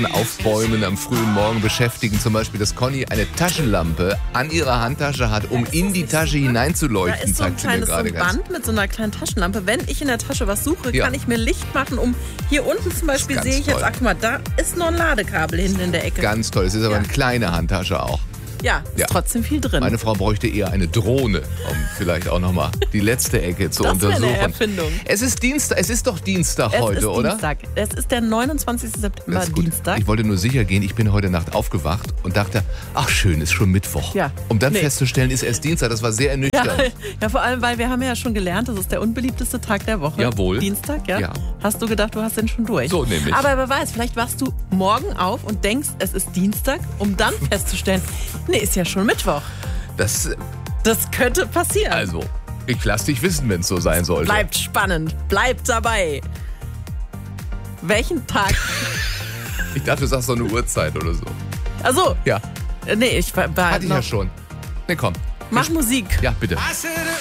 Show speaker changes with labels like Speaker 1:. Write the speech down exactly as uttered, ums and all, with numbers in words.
Speaker 1: Aufbäumen am frühen Morgen beschäftigen. Zum Beispiel, dass Conny eine Taschenlampe an ihrer Handtasche hat, um in die Tasche hineinzuleuchten.
Speaker 2: Da ist so ein kleines so ein Band mit so einer kleinen Taschenlampe. Wenn ich in der Tasche was suche, ja. kann ich mir Licht machen, um hier unten zum Beispiel sehe ich toll. jetzt, ach guck mal, da ist noch ein Ladekabel hinten in der Ecke.
Speaker 1: Ganz toll. Es ist aber ja. eine kleine Handtasche auch.
Speaker 2: Ja, ist ja. trotzdem viel drin.
Speaker 1: Meine Frau bräuchte eher eine Drohne, um vielleicht auch nochmal die letzte Ecke zu
Speaker 2: das
Speaker 1: untersuchen.
Speaker 2: Eine Erfindung.
Speaker 1: Es ist Dienstag, es ist doch Dienstag
Speaker 2: es
Speaker 1: heute,
Speaker 2: ist
Speaker 1: oder?
Speaker 2: Dienstag. Es ist der neunundzwanzigster September, Dienstag.
Speaker 1: Ich wollte nur sicher gehen, ich bin heute Nacht aufgewacht und dachte, ach schön, ist schon Mittwoch.
Speaker 2: Ja.
Speaker 1: Um dann
Speaker 2: nee.
Speaker 1: festzustellen, ist erst Dienstag, das war sehr ernüchternd.
Speaker 2: Ja, ja, vor allem, weil wir haben ja schon gelernt, das ist der unbeliebteste Tag der Woche.
Speaker 1: Jawohl.
Speaker 2: Dienstag, ja?
Speaker 1: ja.
Speaker 2: Hast du gedacht, du hast den schon durch?
Speaker 1: So nämlich.
Speaker 2: Aber wer weiß, vielleicht wachst du morgen auf und denkst, es ist Dienstag, um dann festzustellen, nee, ist ja schon Mittwoch.
Speaker 1: Das,
Speaker 2: das könnte passieren.
Speaker 1: Also, ich lass dich wissen, wenn es so sein sollte.
Speaker 2: Bleibt spannend. Bleibt dabei. Welchen Tag?
Speaker 1: Ich dachte, du sagst so eine Uhrzeit oder so.
Speaker 2: Ach so.
Speaker 1: Ja.
Speaker 2: Nee, ich war...
Speaker 1: Hatte ich ja schon. Nee, komm.
Speaker 2: Mach Musik.
Speaker 1: Ja, bitte.